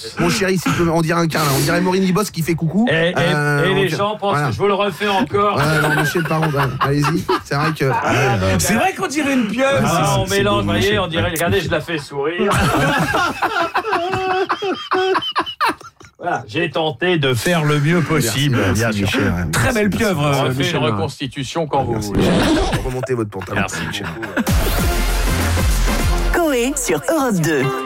Mon chéri, si tu peux, on dirait un câlin. On dirait Maureen Boss qui fait coucou. Et les gens pensent que je vous le refais encore. Non, monsieur le parent, allez-y. C'est vrai que. C'est vrai qu'on dirait une pieuvre. On mélange, vous voyez, on dirait, regardez, je la fais sourire. Voilà, j'ai tenté de faire le mieux possible. Merci, bien sûr. Michel. Très belle pieuvre, On refait Michel. une reconstitution quand vous voulez. Remontez votre pantalon. Merci Michel. beaucoup. Coé sur Europe 2.